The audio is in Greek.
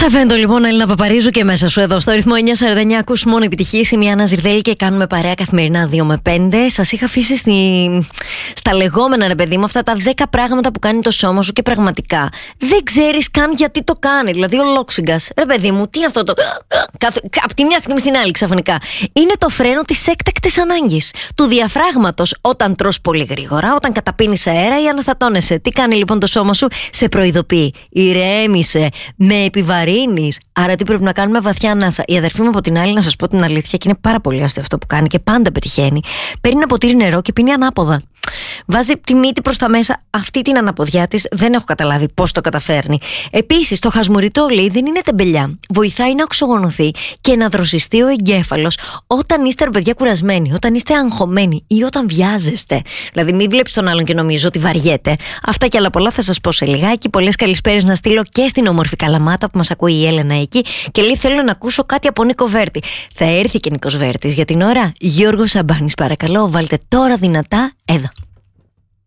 Θα φαίνεται λοιπόν Έλληνα Παπαρίζου και μέσα σου εδώ στο ρυθμό 949. Ακούς μόνο επιτυχίες. Είμαι η Άννα Ζυρδέλη και κάνουμε παρέα καθημερινά 2 με 5. Σας είχα αφήσει στα λεγόμενα, ρε παιδί μου, αυτά τα 10 πράγματα που κάνει το σώμα σου και πραγματικά δεν ξέρεις καν γιατί το κάνει. Δηλαδή ο λόξιγκας, ρε παιδί μου, τι είναι αυτό το. Από τη μια στιγμή στην άλλη ξαφνικά. Είναι το φρένο της έκτακτης ανάγκης. Του διαφράγματος όταν τρως πολύ γρήγορα, όταν καταπίνεις αέρα ή αναστατώνεσαι. Τι κάνει λοιπόν το σώμα σου? Σε προειδοποιεί. Ηρέμησε. Με επιβαρύνεις. Άρα τι πρέπει να κάνουμε? Βαθιά ανάσα. Η αδερφή μου από την άλλη, να σας πω την αλήθεια, και είναι πάρα πολύ αστείο αυτό που κάνει και πάντα πετυχαίνει. Παίρνει ένα ποτήρι νερό και πίνει ανάποδα. Βάζει τη μύτη προς τα μέσα, αυτή την αναποδιά της δεν έχω καταλάβει πώς το καταφέρνει. Επίσης, το χασμουριτόλι δεν είναι τεμπελιά. Βοηθάει να οξυγονωθεί και να δροσιστεί ο εγκέφαλος όταν είστε, ρε παιδιά, κουρασμένοι, όταν είστε αγχωμένοι ή όταν βιάζεστε. Δηλαδή, μην βλέπεις τον άλλον και νομίζω ότι βαριέται. Αυτά και άλλα πολλά θα σας πω σε λιγάκι. Πολλές καλησπέρες να στείλω και στην όμορφη Καλαμάτα που μας ακούει η Έλενα εκεί. Και λέει: θέλω να ακούσω κάτι από Νίκο Βέρτη. Θα έρθει και Νίκος Βέρτης για την ώρα. Γιώργος Σαμπάνης, παρακαλώ, βάλτε τώρα δυνατά εδώ.